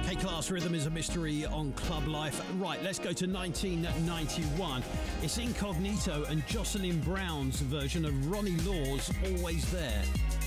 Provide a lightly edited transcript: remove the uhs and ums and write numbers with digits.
K-Class Rhythm is a mystery on Club Life. Right, let's go to 1991. It's Incognito and Jocelyn Brown's version of Ronnie Law's Always There.